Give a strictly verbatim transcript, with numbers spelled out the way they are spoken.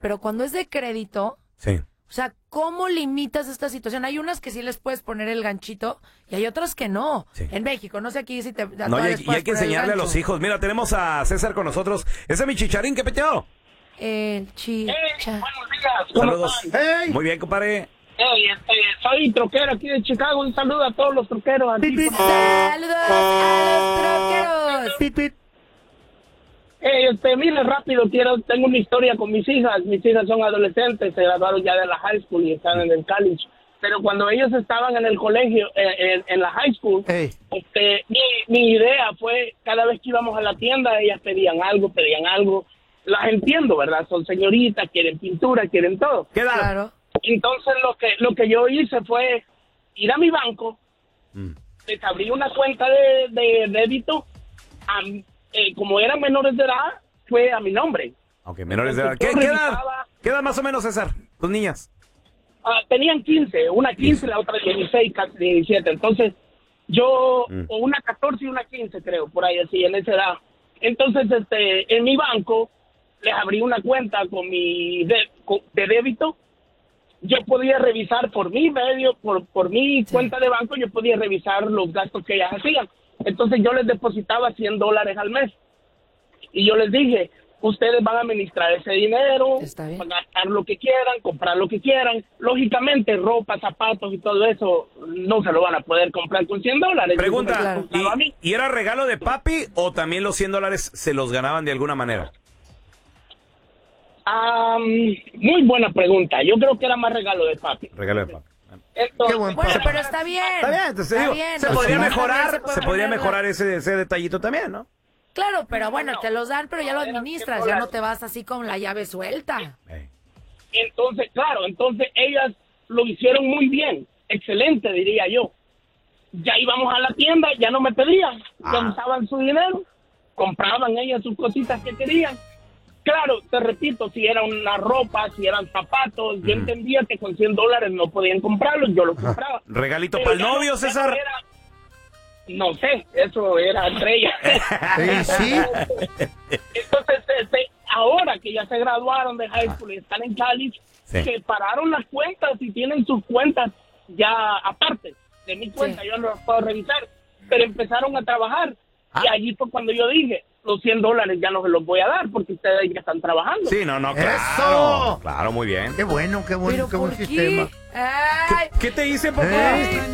pero cuando es de crédito, sí. O sea, ¿cómo limitas esta situación? Hay unas que sí les puedes poner el ganchito y hay otras que no. Sí. En México, no sé aquí si te... No, y hay, y hay que enseñarle a los hijos. Mira, tenemos a César con nosotros. Ese es mi chicharín, ¿qué peteó? El chicha. Hey, buenos días. ¿Cómo Saludos. están? Hey. Muy bien, compadre. Hey, este, soy troquero aquí de Chicago. Un saludo a todos los troqueros. Aquí, por favor. ¡Saludos a los troqueros! Pit, pit. Hey, este, mire, rápido, quiero, tengo una historia con mis hijas. Mis hijas son adolescentes, se graduaron ya de la high school y están en el college. Pero cuando ellos estaban en el colegio, eh, en, en la high school, Hey. este, mi, mi idea fue, cada vez que íbamos a la tienda, ellas pedían algo, pedían algo. Las entiendo, ¿verdad? Son señoritas, quieren pintura, quieren todo. ¿Qué edad? Claro. Entonces, lo que, lo que yo hice fue ir a mi banco, Mm. les abrí una cuenta de, de débito, a, eh, como eran menores de edad, fue a mi nombre. Ok, menores de edad. ¿Qué, Yo qué edad? revisaba- ¿Qué edad más o menos, César? Tus niñas. Ah, tenían quince, una quince, la otra dieciséis, casi diecisiete. Entonces, yo, Mm. o una catorce y una quince, creo, por ahí así, en esa edad. Entonces, este, en mi banco, les abrí una cuenta con mi de, con- de débito. Yo podía revisar por mi medio, por, por mi cuenta de banco, yo podía revisar los gastos que ellas hacían. Entonces, yo les depositaba cien dólares al mes. Y yo les dije, ustedes van a administrar ese dinero, Está bien. van a gastar lo que quieran, comprar lo que quieran. Lógicamente, ropa, zapatos y todo eso no se lo van a poder comprar con cien dólares. Pregunta, Eso me costaba a mí. ¿y, ¿y era regalo de papi o también los cien dólares se los ganaban de alguna manera? Ah, muy buena pregunta. Yo creo que era más regalo de papi. Regalo de papi. Entonces, Qué buen Bueno, papi. pero está bien. Está bien, entonces Está digo, bien, se o sea, podría también mejorar, se puede se podría poner- mejorar ese, ese detallito también, ¿no? Claro, pero bueno, te los dan, pero ya lo administras, ya no te vas así con la llave suelta. Ey. entonces, claro, entonces ellas lo hicieron muy bien. Excelente, diría yo. Ya íbamos a la tienda, ya no me pedían. Ya Ah. usaban su dinero, compraban ellas sus cositas que querían. Claro, te repito, si era una ropa, si eran zapatos, yo Mm. entendía que con cien dólares no podían comprarlos, yo los compraba. Regalito Pero para el ya no- novio, ya no César. era- No sé, eso era entre ellas. Sí, sí. Entonces, este, ahora que ya se graduaron de high school y están en college, Sí. separaron las cuentas y tienen sus cuentas ya aparte de mi cuenta, Sí. yo no las puedo revisar, pero empezaron a trabajar Ah. y allí fue cuando yo dije, los cien dólares ya no se los voy a dar porque ustedes ya están trabajando. Sí, no, no, ¡Eso! claro. Claro, muy bien. Qué bueno, qué bueno, ¿Pero qué buen por qué? sistema. Ay, ¿Qué te hice, papá? ¿Eh?